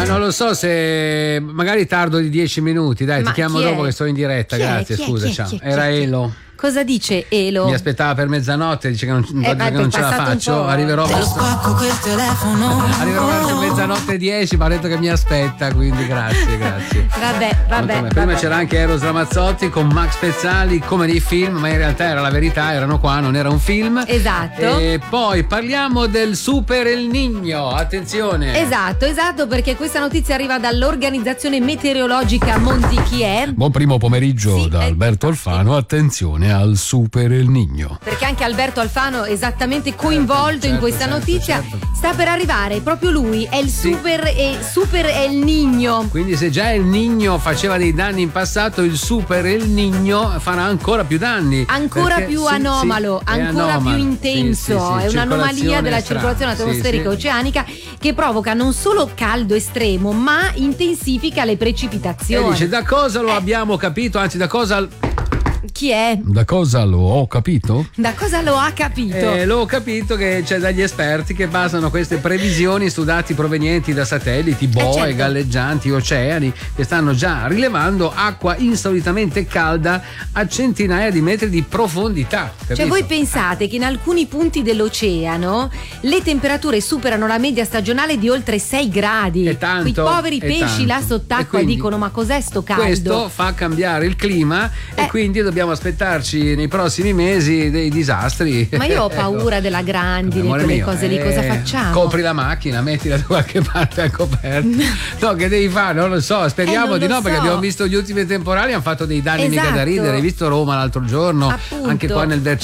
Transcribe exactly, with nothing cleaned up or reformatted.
Ma non lo so se magari tardo di dieci minuti, dai, Ma ti chiamo chi è? dopo che sto in diretta, Chi è? grazie, Chi è? scusa, Chi è? ciao. Chi è? Era Chi è? Elo. Cosa dice Elo? Mi aspettava per mezzanotte, dice che non, Eh, che ma non è ce la passato un faccio. po'. Arriverò Te lo verso, Spacco quel telefono. arriverò verso mezzanotte e dieci, ma ha detto che mi aspetta, quindi grazie, grazie. Vabbè, vabbè. Molto bene. Prima vabbè. c'era anche Eros Ramazzotti con Max Pezzali, come nei film, ma in realtà era la verità, erano qua, non era un film. Esatto. E poi parliamo del Super El Niño, attenzione. Esatto, esatto, perché questa notizia arriva dall'Organizzazione Meteorologica Mondichiè. Buon primo pomeriggio Sì, da eh, Alberto Alfano, attenzione al Super El Niño. Perché anche Alberto Alfano è esattamente coinvolto in certo, questa certo, notizia. certo. Sta per arrivare, proprio lui, è il Sì. super, eh, super El Niño. Quindi se già El Niño faceva dei danni in passato, il Super El Niño farà ancora più danni. Ancora Perché- più sì, anomalo, sì, è ancora anomalo. più intenso. Sì, sì, sì, è un'anomalia circolazione della strana. circolazione Sì, atmosferica sì. oceanica che provoca non solo caldo estremo, ma intensifica le E precipitazioni. dice, da cosa lo abbiamo capito? Anzi, da cosa, Chi è? da cosa lo ho capito? Da cosa lo ha capito? Eh, l'ho capito che c'è dagli esperti che basano queste previsioni su dati provenienti da satelliti, boe, certo. galleggianti, oceani, che stanno già rilevando acqua insolitamente calda a centinaia di metri di profondità. Cioè capito? voi pensate che in alcuni punti dell'oceano le temperature superano la media stagionale di oltre sei gradi. È tanto, Quei poveri è pesci tanto. là E sott'acqua quindi dicono ma cos'è sto caldo? Questo fa cambiare il clima e Eh. quindi dobbiamo aspettarci nei prossimi mesi dei disastri. Ma io ho paura della grandine, Amore quelle mio, cose lì, cosa eh, facciamo? Copri la macchina, mettila da qualche parte al coperto. No, che devi fare? Non lo so, speriamo Eh, non di lo no, perché so. abbiamo visto gli ultimi temporali, hanno fatto dei danni mica da Esatto. ridere. Hai visto Roma l'altro giorno? Appunto. Anche qua nel